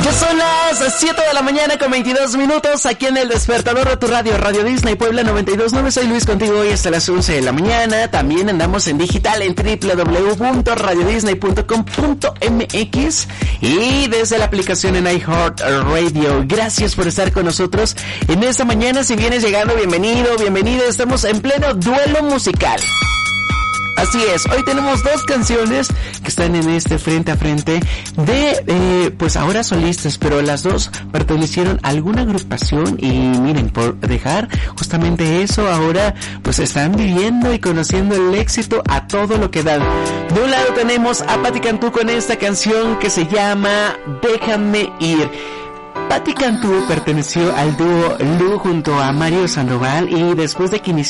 Ya son las 7 de la mañana con 22 minutos aquí en el despertador de tu radio, Radio Disney Puebla 92.9. Soy Luis contigo hoy hasta las 11 de la mañana. También andamos en digital en www.radiodisney.com.mx y desde la aplicación en iHeartRadio. Gracias por estar con nosotros en esta mañana. Si vienes llegando, bienvenido, bienvenida. Estamos en pleno duelo musical. Así es, hoy tenemos dos canciones que están en este frente a frente de, pues ahora solistas, pero las dos pertenecieron a alguna agrupación y miren, por dejar justamente eso, ahora pues están viviendo y conociendo el éxito a todo lo que dan. De un lado tenemos a Patti Cantú con esta canción que se llama Déjame Ir. Patti Cantú perteneció al dúo Lu junto a Mario Sandoval y después de que inició